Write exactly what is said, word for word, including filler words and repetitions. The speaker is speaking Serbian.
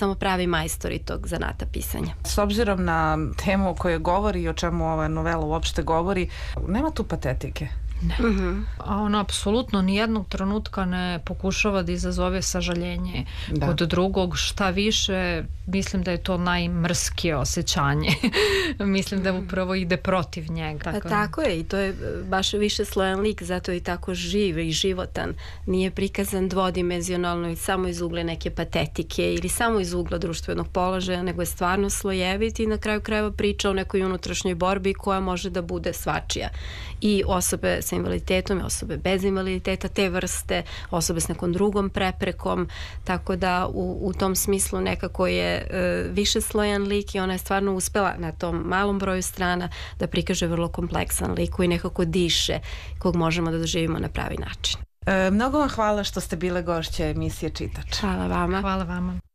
samo pravi majstori tog zanata pisanja. S obzirom na temu o kojoj govori i o čemu ova novela uopšte govori, nema tu patetike. Ne. Mm-hmm. A ona apsolutno nijednog trenutka ne pokušava da izazove sažaljenje da. Kod drugog, šta više, mislim da je to najmrskije osjećanje. Mislim da upravo ide protiv njega. Pa tako je, i to je baš više slojan lik, zato je i tako živ i životan. Nije prikazan dvodimenzionalno i samo iz ugla neke patetike ili samo iz ugla društvenog položaja, nego je stvarno slojevit i na kraju krajeva priča o nekoj unutrašnjoj borbi koja može da bude svačija. I osobe sa invaliditetom i osobe bez invaliditeta, te vrste, osobe s nekom drugom preprekom, tako da u, u tom smislu nekako je e, više slojan lik i ona je stvarno uspela na tom malom broju strana da prikaže vrlo kompleksan lik koji nekako diše, kog možemo da doživimo na pravi način. E, mnogo vam hvala što ste bile gošće emisije Čitač. Hvala vama. Hvala vama.